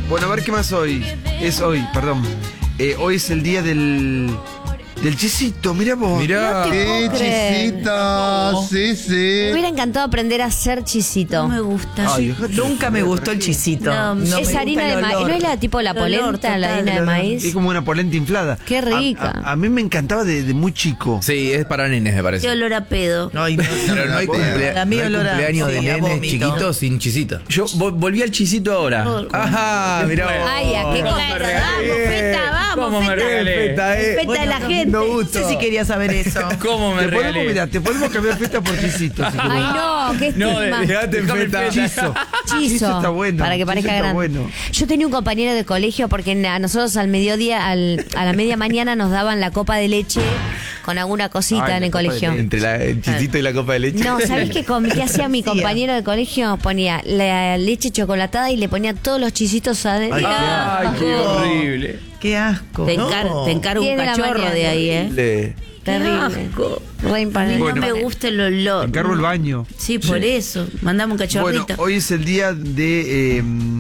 Bueno, a ver qué más hoy. Hoy es el día del chisito, mirá vos. Mirá. No te ¡Qué puedo creer. chisito! Sí, Me sí. hubiera encantado aprender a hacer chisito. No me gusta. Ay, dejate Nunca me gustó el chisito. No, No es me harina gusta de el maíz. olor. ¿No es la tipo la El olor polenta, la total, harina de el olor. maíz? Es como una polenta inflada. Qué rica. A mí me encantaba de muy chico. Sí, es para nenes, me Qué parece. olor a pedo. Ay, no, pero no hay, A no mí hay olor a- cumpleaños de sí, a nenes vómito. chiquitos sin chisito. Yo volví al chisito ahora. Ajá, mirá. Ay, ¿a qué cosa? Vamos, feta, vamos, ¿Cómo me feta. regalé? Feta de la gente. No No gusto. sé si quería saber eso. ¿Cómo me Te podemos, regalé? mirá, te podemos cambiar feta por chisito. Si Ay, querés. no, qué No, estigma. Dejate Déjame feta. el Chizo. Chizo, está bueno. para que parezca Chizo está grande. bueno. Yo tenía un compañero de colegio porque a nosotros al mediodía, a la media mañana nos daban la copa de leche con alguna cosita Ay, en la el copa de colegio. leche. Entre el chisito y la copa de leche. No, ¿sabés qué hacía mi compañero de colegio? Ponía la leche chocolatada y le ponía todos los chisitos adentro. Ay, qué horrible. Qué asco. Te encargo un 10 de la cachorro mañana. de ahí, ¿eh? Terrible. asco. Re A mí impanable. Bueno. no me gusta el olor. Te encargo el baño. Sí, por eso. Mandame un Bueno, cachorrito. hoy es el día de...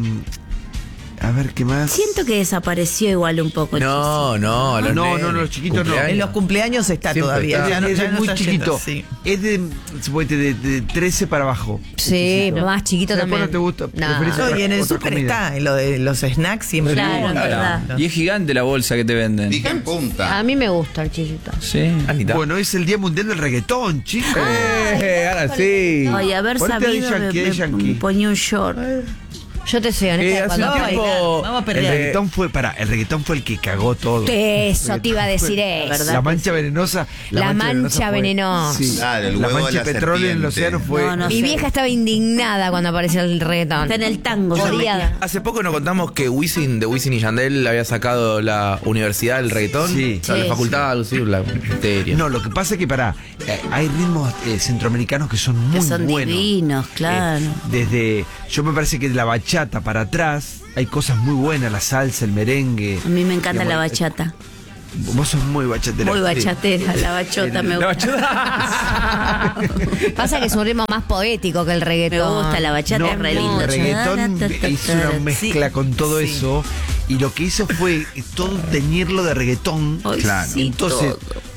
a ver, ¿qué más? Siento que desapareció igual un poco el No, no, los No, nenes, no, los chiquitos no. cumpleaños. En los cumpleaños está Siempre todavía. está. Ya no- es ya no muy está chiquito. yendo, sí. Es suponete, de 13 para abajo. Sí, más chiquito Después también. no te gusta. No. preferís No, y en el otra súper comida. está, en lo de los snacks siempre. Claro, es verdad. Y es gigante la bolsa que te venden. Pica en punta. A mí me gusta el chisito. Sí. Anita. Bueno, hoy es el Día Mundial del Reggaetón, chicos. Ahora sí. Ay, haber Ponete a sabido Yankee, me Yankee. ponía un short. Yo te soy honesta. Hace un cuando- tiempo. Vamos a El perder. reggaetón fue el que cagó todo. Eso te iba a decir eso. ¿verdad? La mancha venenosa. La mancha fue- venenosa. Sí. Claro, el la huevo mancha de de la petróleo en el serpiente. océano fue. No, no Mi sé. vieja estaba indignada cuando apareció el reggaetón. Está en el tango. Odiada. Hace poco nos contamos que Wisin y Yandel había sacado la Universidad del Reggaetón. Sí. O sea, la Sí, facultad, sí, la materia. No, lo que pasa es que hay ritmos centroamericanos que son muy Que son buenos. divinos, claro. Yo me parece que de la bachata para atrás hay cosas muy buenas, la salsa, el merengue. A mí me encanta Digamos, la bachata. Vos sos muy bachatera. Muy bachatera, la bachota me La gusta. Pasa que es un ritmo más poético que el Me reggaetón. gusta la bachata, No, es re lindo. el reggaetón hizo una mezcla con todo eso y lo que hizo fue todo teñirlo de reggaetón. Ay, Claro. sí, Entonces,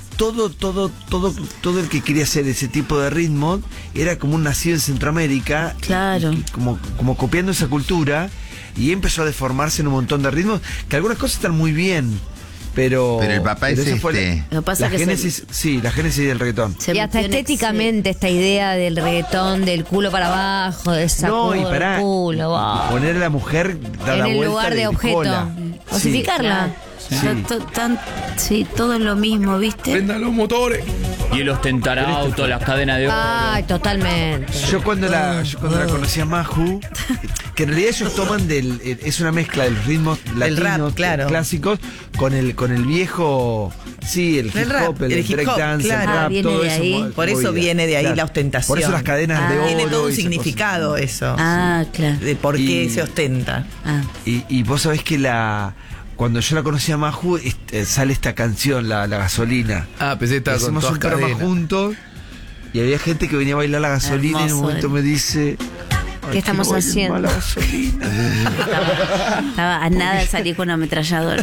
todo el que quería hacer ese tipo de ritmo era como un nacido en Centroamérica, Claro. y como copiando esa cultura, y empezó a deformarse en un montón de ritmos, que algunas cosas están muy bien, pero Pero el papá es esa fue este. Lo que pasa la que génesis, sí, la génesis del reggaetón. se Y hasta metió en estéticamente esta idea del reggaetón, del culo para abajo, de No, sacudo y el pará, culo, wow. poner a la mujer dar En la el vuelta lugar de objeto. cola. Cosificarla. Sí, todo es lo mismo, ¿viste? Prendan los motores. Y el ostentar auto, las cadenas de oro. Ay, totalmente. Yo cuando la conocí a Maju, que en realidad ellos toman es una mezcla de los ritmos latinos, rap, claro. clásicos, con el viejo, sí, el hip El rap, hop, el el hip hop, breakdance, claro. el rap, Viene todo de eso. ahí. Por eso viene de ahí la ostentación. Por eso las cadenas de oro. Tiene todo un y esas significado eso. Ah, claro. De por qué Y- se ostenta. Ah. cosas. Y vos sabés que cuando yo la conocí a Maju, sale esta canción, la gasolina. Ah, pensé que estaba con Hicimos todas un programa cadenas. juntos y había gente que venía a bailar la gasolina y en un Hermoso, momento me dice... "Ay, ¿Qué estamos que bailen haciendo?" más la gasolina. Estaba a nada de salir con una ametralladora.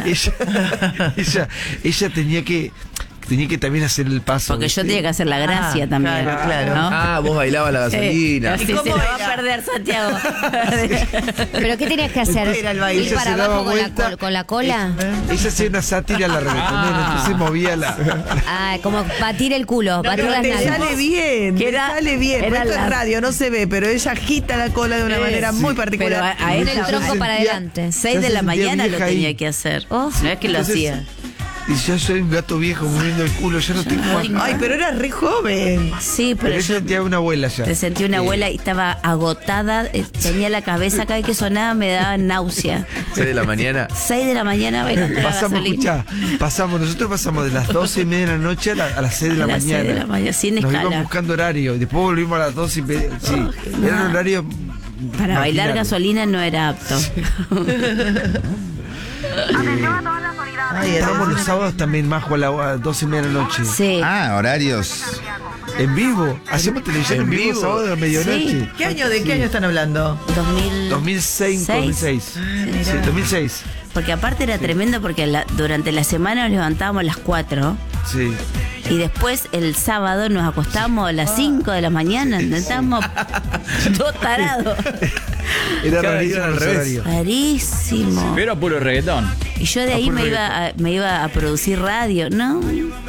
ella tenía que también hacer el paso. Porque yo ¿viste? tenía que hacer la gracia Ah, también. claro. ¿no? Ah, vos bailabas la gasolina. Sí, ¿Y cómo se lo va era? a perder Santiago. ¿Pero qué tenías que hacer? Era el baile. ¿Ir Ella para se daba abajo vuelta. con la cola? Ella hacía una sátira a la reggaetonera, entonces movía la... Ah, como batir el culo, batir Pero las te nalgas. sale bien, Que te era- sale bien. era Esto la- es radio, no se ve, pero ella agita la cola de una manera muy particular. Pero a él Con el Ella se tronco para sentía- adelante. 6 de se la sentía mañana lo vieja ahí. tenía que hacer. Oh. No es que lo Entonces, hacía. Y yo soy un gato viejo moviendo el culo, ya no tengo más. Ay, pero era re joven. Sí, Pero pero ella yo sentía una abuela ya. te sentí una abuela y estaba agotada, tenía la cabeza, cada vez que sonaba me daba náusea. 6 de la mañana. 6 de la mañana bailando la Pasamos, gasolina. escuchá, nosotros pasamos de las 12:30 de la noche a las 6 de la A las mañana. 6 de la mañana, sin Nos escala. íbamos buscando horario y después volvimos a las 12:30. Sí, era un horario. Para bailar maquinal. gasolina no era apto. Ay, Estábamos los sábados también más a las 12:30 de la noche. Sí. Ah, horarios. ¿En vivo? ¿Hacemos televisión en vivo sábado a la medianoche? Sí. ¿Qué año, de qué año están hablando? 2006, 2006. Sí, 2006. Porque aparte era tremendo porque durante la semana nos levantábamos a las 4 Sí. y después el sábado nos acostábamos a las 5 de la mañana. Estábamos dos tarados. Era Cada rarísimo día al el revés. horario. Rarísimo. Pero puro reggaetón. Y yo de ahí me iba a producir radio, ¿no?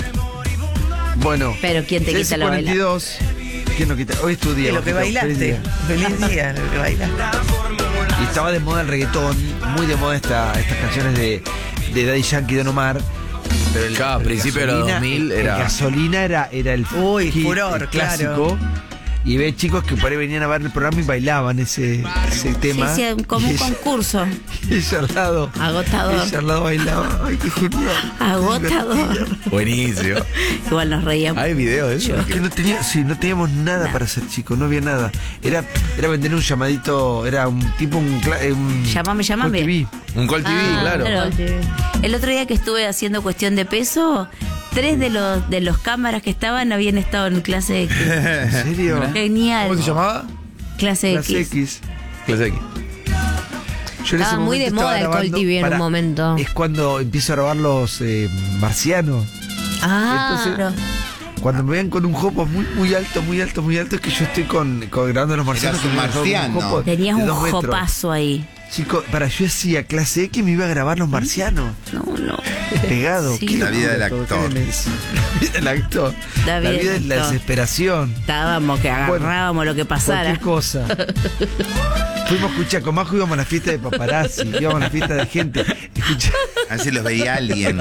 Bueno. Pero ¿quién te quita la 42. ¿Quién no quita? Hoy es tu día. Y lo que Bajito, feliz bailaste. día. Feliz día, lo que bailaste. Y estaba de moda el reggaetón, muy de moda estas canciones de Daddy Yankee y Don Omar. Pero Claro, a principios de los 2000 era- el Gasolina era el Uy, hit, furor, el clásico. Y ve chicos que por ahí venían a ver el programa y bailaban ese tema. Sí, sí, como un Y ella- concurso. Y ella al lado. Agotador. Ella al lado bailaba. Ay, qué genial. Agotador. Buenísimo. Igual nos reíamos. ¿Hay video de eso? Es que no teníamos nada para hacer, chicos, no había nada. Era vender un llamadito, era un tipo, un Llamame. Call TV. Un Call TV, Ah, claro. El otro día que estuve haciendo cuestión de peso, 3 de los cámaras que estaban habían estado en clase X. ¿En serio? Genial. ¿Cómo se llamaba? Clase Clase X. X. Clase X. Yo en ese Estaba muy momento de moda estaba el Call grabando TV en un momento. Es cuando empiezo a grabar los marcianos. Ah, Entonces, cuando me vean con un jopo muy alto, es que yo estoy grabando los marcianos. Eras un que me dejaron con marciano. jopo Tenías de un 2 metros. jopazo ahí. Chicos, yo hacía clase X y me iba a grabar los marcianos. No. Pegado. Sí. Qué La vida locura del todo, actor. qué demencia. La vida del actor. La La vida vida de del la actor. desesperación. Estábamos que agarrábamos lo que pasara. Cualquier cosa. Fuimos a escuchar, con Majo íbamos a la fiesta de paparazzi, íbamos a la fiesta de gente. Escuchá, A ver si los veía alguien.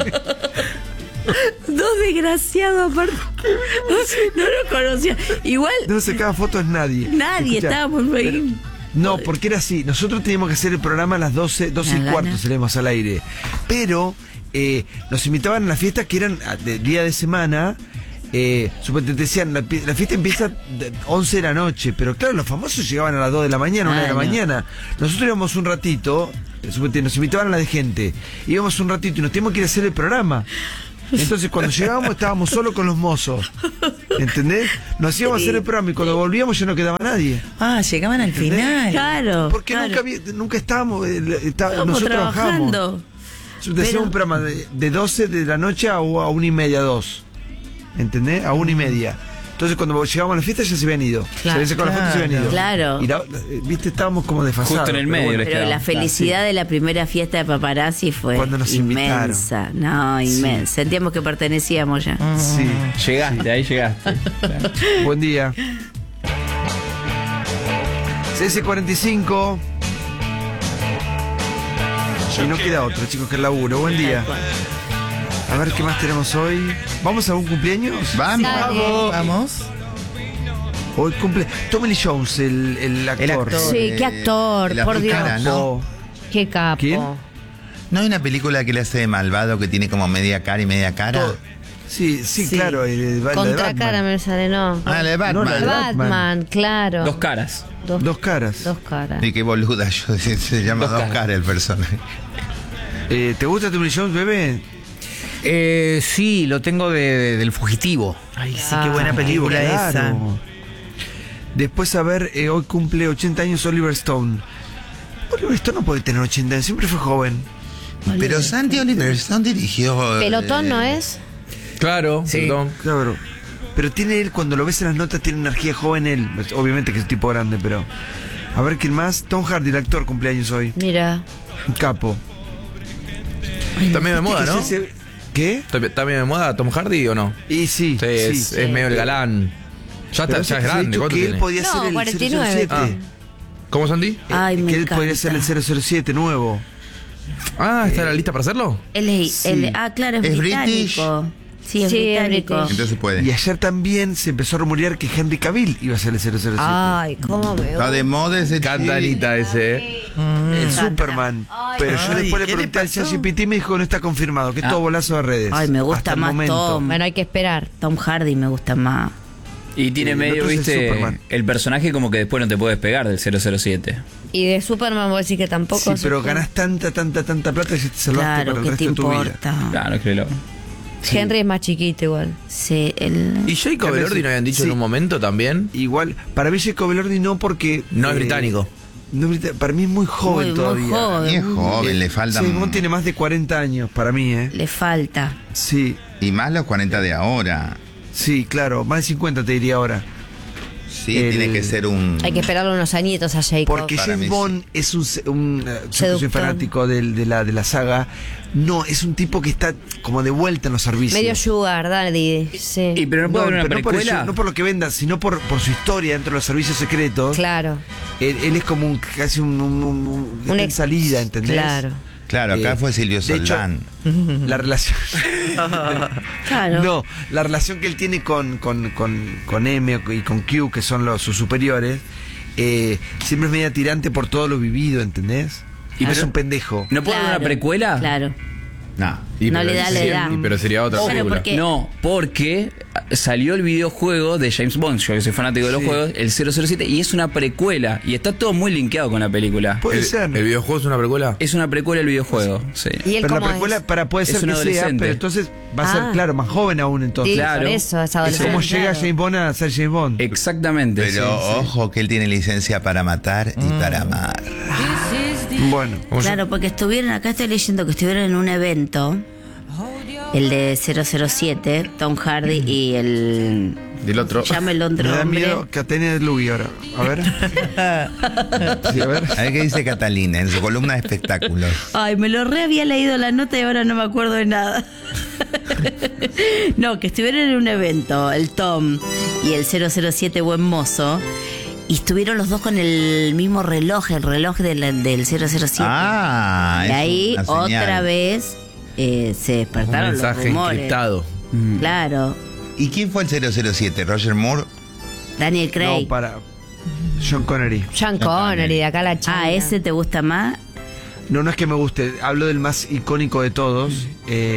Dos desgraciados aparte. No lo conocía. Igual no sacaba fotos nadie. nadie Escuchá, estábamos ahí. no, porque era así. Nosotros teníamos que hacer el programa a las 12 y Una cuarto, gana. salimos al aire. Pero nos invitaban a las fiestas que eran de día de semana. Suponete, te decían, la fiesta empieza 11 de la noche, pero claro, los famosos llegaban a las 2 de la mañana, 1 de la no. mañana. Nosotros íbamos un ratito, suponete, nos invitaban a la de gente, íbamos un ratito y nos teníamos que ir a hacer el programa. Entonces cuando llegábamos estábamos solo con los mozos, ¿entendés? Nos íbamos a hacer el programa y cuando volvíamos ya no quedaba nadie. Ah, llegaban al final. Claro. Porque claro. nunca estábamos, Estábamos nosotros trabajamos. trabajando. Hacíamos un programa de 12 de la noche a 1:30, 2. ¿Entendés? A 1:30. Entonces cuando llegábamos a la fiesta ya se habían ido. Se habían sacado las fotos y se habían ido. Claro. Y viste, estábamos como desfasados. Justo en el pero medio bueno. les Pero quedaba. la felicidad de la primera fiesta de paparazzi fue Cuando nos inmensa. No, inmensa. Sentíamos que pertenecíamos ya. Sí. Llegaste, ahí llegaste. Claro. Buen día. CS45. Y no queda otro, chicos, que el laburo. Buen día. A ver qué más tenemos hoy. ¿Vamos a un cumpleaños? Vamos. Dale. Vamos. Hoy cumple Tommy Lee Jones, el actor. El actor. sí, qué actor, la por Dios. cara, ¿no? Oh, Qué capo. ¿Quién? ¿No hay una película que le hace de malvado que tiene como media cara y media cara? sí, claro. la de Contra Batman. cara me sale, no. Ah, la de Batman. No, la de Batman, claro. Dos caras. Dos caras. Dos caras. Y qué boluda, se llama Dos Dos caras. caras el personaje. ¿Te gusta Tommy Lee Jones, bebé? Sí, lo tengo del fugitivo. Ay, sí, qué buena película esa. Claro. Después, a ver, hoy cumple 80 años Oliver Stone. Oliver Stone no puede tener 80 años, siempre fue joven. Pero Santi Oliver Stone dirigió... Pelotón, ¿no es? Claro, Sí. perdón. Claro. Pero tiene él, cuando lo ves en las notas, tiene energía joven él. Obviamente que es un tipo grande, pero... A ver, ¿quién más? Tom Hardy, el actor, cumpleaños hoy. Mira. Un capo. También de moda, ¿no? ¿Qué? ¿También de moda Tom Hardy o no? Y sí, Sí, es medio el galán. Ya, Pero ya es se ha grande. dicho ¿Cuánto que él tiene? podía No, ser el 49. 007. Ah. ¿Cómo, Santi? Ay, me que él encanta. podría ser el 007 nuevo. Ah, ¿está en la lista para hacerlo? Él es, Sí. claro, es ¿Es británico. Sí, es Sí, es británico. british. Entonces puede. Y ayer también se empezó a rumorear que Henry Cavill iba a ser el 007. Ay, cómo me Está de gusta. moda ese Cantanita ese. El Superman. Pero yo Ay, después le ¿qué le pregunté al pasó? ChatGPT y me dijo que no está confirmado, que es todo bolazo de redes. Ay, me gusta Hasta el más momento. Tom. Bueno, hay que esperar. Tom Hardy me gusta más. Y tiene El medio, otro es el viste, Superman. el personaje como que después no te puedes pegar del 007. Y de Superman vos decís que tampoco. Sí, pero ganás tanta plata que te salvaste Claro, para el ¿qué te resto de tu vida. importa? Claro, créelo. Henry es más chiquito igual. Sí, ¿Y Jacob Elordi no habían dicho en un momento también? Igual, para mí Jacob Elordi no porque... No es británico. No, para mí es muy joven todavía. Muy joven. Y es joven, le falta. James Bond tiene más de 40 años para mí, ¿eh? Le falta. Sí, Y más los 40 de ahora. sí, claro, más de 50 te diría ahora. Sí, El- tiene que ser un. Hay que esperarle unos añitos a Jacob. Porque Para James mí Bond es yo que soy Seductor. fanático de la saga. No, es un tipo que está como de vuelta en los servicios. Medio Sugar Daddy. Sí. Y pero no puede haber una pero no por precuela. eso, no por lo que venda, sino por su historia dentro de los servicios secretos. Claro. Él es como casi un Un en salida, ¿entendés? Claro. Claro, acá fue Silvio de hecho, Soldán. La relación. Claro. No, la relación que él tiene con M y con Q, que son sus superiores, siempre es media tirante por todo lo vivido, ¿entendés? Y Claro. es un pendejo. ¿No puede haber una precuela? Claro. No. No le da la edad. Pero sería otra Claro, película. porque- No, porque salió el videojuego de James Bond, yo que soy fanático de los Sí. juegos, el 007, y es una precuela, y está todo muy linkeado con la película. Puede ser. ¿El videojuego es una precuela? Es una precuela el videojuego, sí. ¿Y él Pero la cómo precuela es? para poder Es ser un que sea, adolescente. pero entonces va a ser, Ah. claro, más joven aún entonces. Sí, Claro. por eso, es Es adolescente. como llega claro. James Bond a ser James Bond. Exactamente. Pero sí, sí. ojo que él tiene licencia para matar y para amar. Bueno. Claro, porque estuvieron, acá estoy leyendo que estuvieron en un evento, el de 007, Tom Hardy y el... Del otro. Llama el Me otro da hombre. miedo Catania de Lugi ahora. A ver. Sí, a ver. A ver qué dice Catalina en su columna de espectáculos. Ay, me lo re había leído la nota y ahora no me acuerdo de nada. No, que estuvieron en un evento, el Tom y el 007 Buen Mozo, y estuvieron los dos con el mismo reloj, el reloj del 007. Ah, y es ahí una señal. otra vez se Un despertaron los mensaje rumores. encriptado. Claro, ¿Y quién fue el 007? ¿Roger Moore? Daniel Craig. No, para. Sean Connery. Sean Connery, de acá la changa. ¿Ese te gusta más? No, no es que me guste. Hablo del más icónico de todos.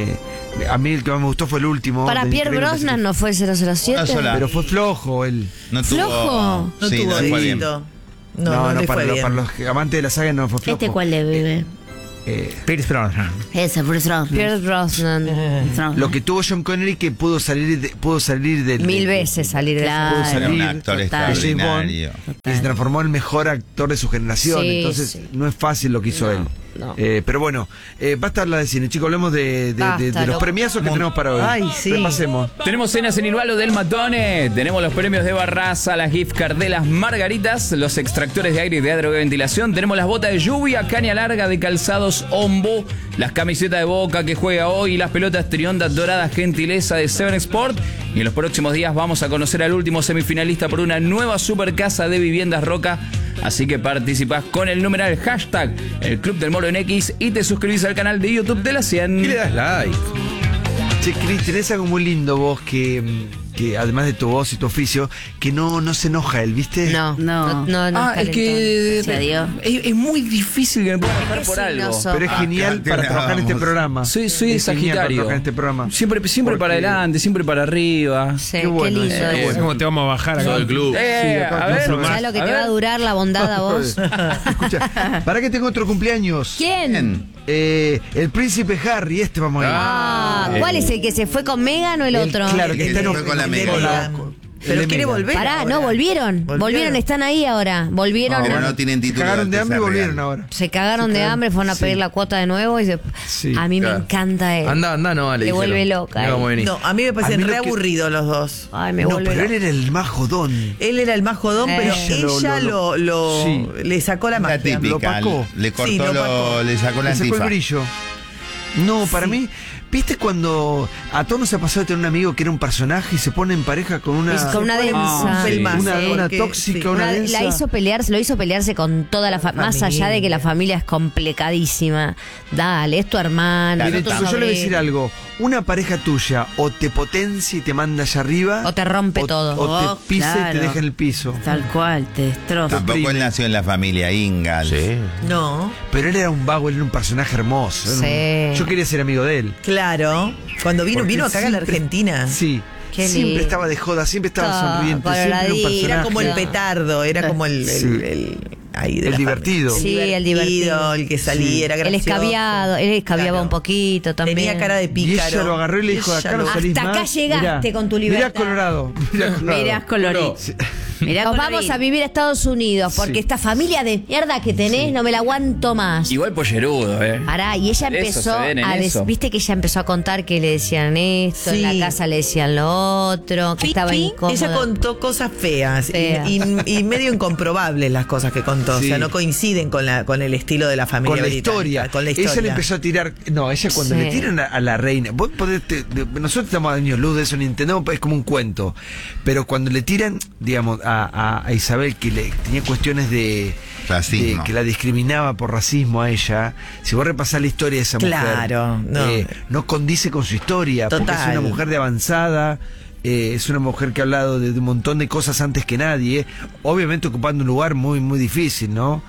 A mí el que más me gustó fue el último. Para de Pierre Increíble Brosnan no fue el 007. No, sola. Pero fue flojo él. No tuvo. ¿Flojo? No sí, tuvo no le fue bien. éxito. No le para, fue bien. para los amantes de la saga no fue flojo. ¿Este cuál le vive? Pierce Brosnan. Ese, Bruce Brosnan. Pierce Brosnan. Lo que tuvo Sean Connery que pudo salir del Mil veces salir de Claro. pudo Era un salir actor total. de James Bond extraordinario. y se transformó en el mejor actor de su generación. Sí, Entonces sí. no es fácil lo que hizo él. no. Pero bueno, basta hablar de cine, chicos. Hablemos de Basta, los loco. premiazos que tenemos para hoy. Ay, sí. Repasemos. Tenemos cenas en Ilvalo del Matone, tenemos los premios de Barraza, las gift card de las Margaritas, los extractores de aire y de ventilación, tenemos las botas de lluvia, caña larga de calzados Ombu, las camisetas de Boca que juega hoy, las pelotas Trionda doradas gentileza de Seven Sport, y en los próximos días vamos a conocer al último semifinalista por una nueva super casa de viviendas Roca, así que participás con el numeral hashtag el Club del Moro en X y te suscribís al canal de YouTube de la 100. Y le das like. Che, Cris, tenés algo muy lindo vos que además de tu voz y tu oficio, que no se enoja él, ¿viste? No, No. no. Es que Se dio. es muy difícil que me pueda enojar por algo. signo Pero es genial para trabajar en este programa. Soy Es genial para Sagitario. trabajar en este programa. Siempre Porque- para adelante, siempre para arriba. Sí, Qué qué, bueno lindo. eso, qué eso. bueno. ¿Cómo te vamos a bajar acá? Todo el club. acá A ver, no ¿Sabes lo que a te va a ver. durar la bondad a vos? Escucha, ¿para qué tengo otro cumpleaños? ¿Quién? El príncipe Harry, vamos a ir. Ah, ¿cuál es el que se fue con Megan o el otro? Claro, que El está que en fue con la Meghan. Pero quiere Meghan. volver. Pará, ahora. no, volvieron, están ahí ahora. Volvieron. Pero no tienen título. Cagaron de hambre y Alteza volvieron Real. ahora. Se cagaron de hambre, fueron a pedir la cuota de nuevo y Sí, a mí me claro. encanta él. Anda, no, Ale. Me díselo. vuelve loca, Mira cómo venís. No, a mí me A parecen mí lo re que- aburridos los dos. Ay, me No, vuelve pero él loca. era el más jodón. Él era el más jodón, pero Ella ella sí. le sacó la La magia. típica. Lo opacó. Le cortó, Sí, lo opacó. le sacó la Le sacó el antifa. brillo. No, para mí, ¿viste cuando a todos nos ha pasado de tener un amigo que era un personaje y se pone en pareja con una... Con una densa. sí. Una que- tóxica, sí. una Una- densa. la hizo pelearse, lo hizo pelearse con toda la familia. Más allá de que la familia es complicadísima. Dale, es tu hermano. Dale, es tu Entonces yo le voy a decir sobrino. algo. Una pareja tuya o te potencia y te manda allá arriba. O te rompe todo. O te pisa y claro. te deja en el piso. Tal cual, te destroza. Tampoco él nació en la familia Ingalls. Sí. No, Pero él era un vago, él era un personaje hermoso. Sí. Yo quería ser amigo de él. claro. Cuando Porque vino acá a la siempre- Argentina. Sí. Qué Siempre lindo. estaba de joda, siempre estaba Ah, sonriente, siempre era un coloradito. personaje. Era como el petardo, era como el Sí. ahí de El la divertido. familia. Sí, el divertido. El que salía, era Él gracioso. él escabiaba Claro. un poquito también. Tenía cara de Y pícaro. ella lo agarró y le dijo, Ella acá no lo- salís Hasta acá más. llegaste con tu libertad. Mirá Colorado. Mirá Colorado. Mirá colorido. Mirá Nos colorido. vamos a vivir a Estados Unidos porque Sí. esta familia de mierda que tenés no me la aguanto más. Igual pollerudo, Pará, y ella Eso empezó se ven en a eso. viste que ella empezó a contar que le decían esto, Sí. en la casa le decían lo otro, que estaba incómoda. Ella contó cosas feas Feas. y medio incomprobables las cosas que contó. Sí. O sea, no coinciden con el estilo de la familia Con la británica, historia. Con la historia. Ella le empezó a tirar. No, ella cuando Sí. le tiran a la reina. Vos podés. Nosotros estamos a años luz de eso, ni entendemos, es como un cuento. Pero cuando le tiran, digamos, a Isabel, que le tenía cuestiones de. Racismo. Que la discriminaba por racismo a ella. Si vos repasás la historia de esa Claro, mujer, no condice con su historia. Porque es Total. una mujer de avanzada. Es una mujer que ha hablado de un montón de cosas antes que nadie. Obviamente ocupando un lugar muy, muy difícil, ¿no?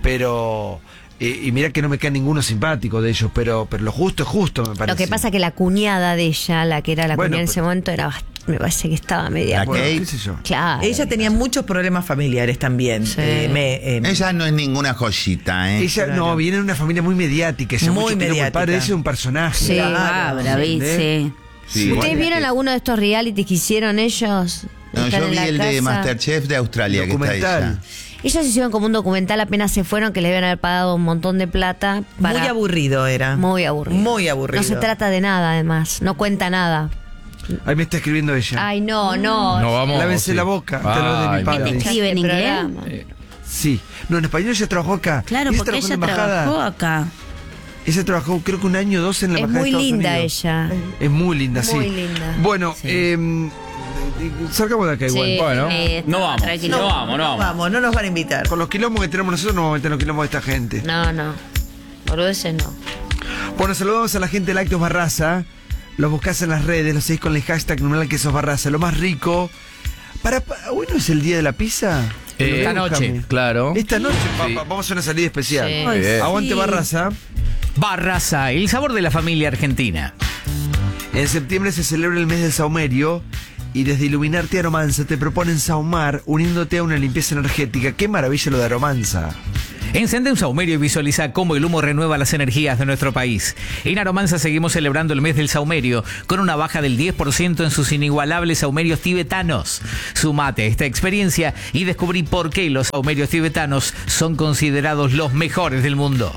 Pero. Y mira que no me queda ninguno simpático de ellos, pero lo justo es justo, me parece. Lo que pasa es que la cuñada de ella, la que era la Bueno, cuñada en pero- ese momento, me parece que estaba media. La Bueno, Kate. qué sé yo. Claro. Ella tenía muchos problemas familiares también. Sí. Ella no es ninguna joyita, ¿eh? Ella no, viene de una familia muy mediática. Ella Muy mucho tiempo, mediática. El padre de ella es un personaje. Sí. Ah, Bravín, sí. Sí. ¿Ustedes vieron alguno de estos realities que hicieron ellos? No, Están yo en vi la el de casa. Masterchef de Australia, que está Documental. ella. Ellos hicieron como un documental apenas se fueron, que les deben haber pagado un montón de plata. Muy aburrido era. Muy aburrido. Muy aburrido. No se trata de nada, además. No cuenta nada. Ahí me está escribiendo ella. Ay, no, no. No vamos. Lávense la boca, te lo de mi Ay, padre. ¿Te escribe en Este inglés? programa. Sí. No, en español ella trabajó acá. Claro, porque trabajó en ella la embajada. trabajó acá. Ella trabajó creo que un año o dos en la Es embajada muy de Estados linda Unidos. ella. Es muy linda, sí. Muy linda. Bueno, Sí. salgamos de acá igual. Sí. Bueno, No no vamos. tranquilo. No vamos. Vamos, no nos van a invitar. Con los quilombos que tenemos nosotros no vamos a meter en los quilombos de esta gente. No, no. Boludeces no. Bueno, saludamos a la gente de Lácteos Barraza. Los buscás en las redes, los seguís con el hashtag numeral quesos Barraza. Lo más rico. ¿Hoy no es el día de la pizza? Esta Búscame. noche, claro. Esta noche Sí. vamos a hacer una salida especial. Sí. Ay, sí. Aguante Barraza. Barraza, el sabor de la familia argentina. En septiembre se celebra el mes del saumerio y desde Iluminarte Aromanza te proponen saumar uniéndote a una limpieza energética. ¡Qué maravilla lo de Aromanza! Encende un saumerio y visualiza cómo el humo renueva las energías de nuestro país. En Aromanza seguimos celebrando el mes del saumerio con una baja del 10% en sus inigualables saumerios tibetanos. Sumate a esta experiencia y descubrí por qué los saumerios tibetanos son considerados los mejores del mundo.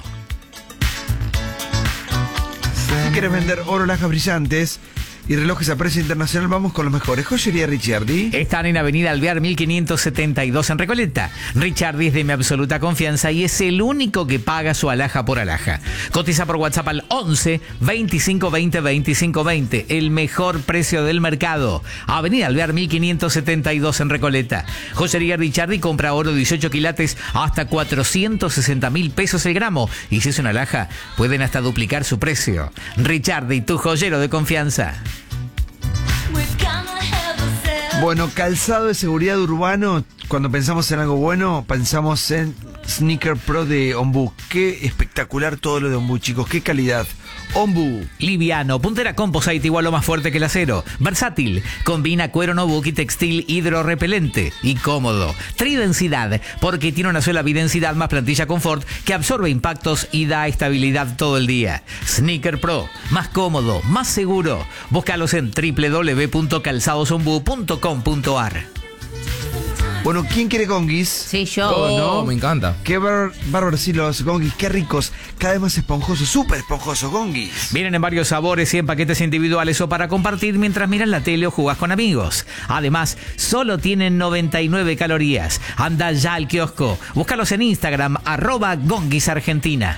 Si quieres vender oro, lajas brillantes y relojes a precio internacional, vamos con los mejores. Joyería Ricciardi. Están en Avenida Alvear 1572 en Recoleta. Ricciardi es de mi absoluta confianza y es el único que paga su alhaja por alhaja. Cotiza por WhatsApp al 11 25 20 25 20. El mejor precio del mercado. Avenida Alvear 1572 en Recoleta. Joyería Ricciardi compra oro 18 quilates hasta 460.000 pesos el gramo. Y si es una alhaja, pueden hasta duplicar su precio. Ricciardi, tu joyero de confianza. Bueno, calzado de seguridad urbano. Cuando pensamos en algo bueno, pensamos en Sneaker Pro de Ombu. Qué espectacular todo lo de Ombu, chicos. Qué calidad. Ombu. Liviano, puntera composite igual o más fuerte que el acero. Versátil, combina cuero Nobuki textil hidrorrepelente y cómodo. Tridensidad, porque tiene una sola bidensidad más plantilla confort que absorbe impactos y da estabilidad todo el día. Sneaker Pro, más cómodo, más seguro. Búscalos en www.calzadosombu.com.ar. Bueno, ¿quién quiere gonguis? Sí, yo. ¿no? Me encanta. Qué bárbaros, sí, los gonguis. Qué ricos. Cada vez más esponjosos. Súper esponjosos gonguis. Vienen en varios sabores y en paquetes individuales o para compartir mientras miras la tele o jugás con amigos. Además, solo tienen 99 calorías. Anda ya al kiosco. Búscalos en Instagram, @gonguisargentina.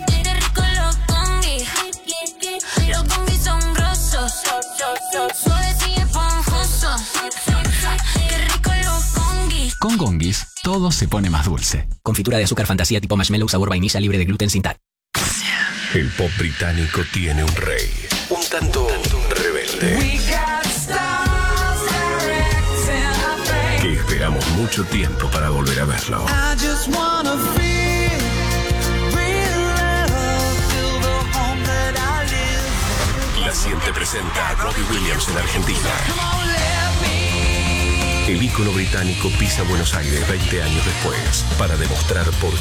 Los gonguis son grosos, suaves y esponjosos. Qué rico los gonguis. Con Gonguis, todo se pone más dulce. Confitura de azúcar fantasía tipo marshmallow sabor vainilla libre de gluten sin tal. El pop británico tiene un rey, un tanto rebelde, que esperamos mucho tiempo para volver a verlo. La Siente presenta a Robbie Williams en Argentina. El ícono británico pisa Buenos Aires 20 años después para demostrar por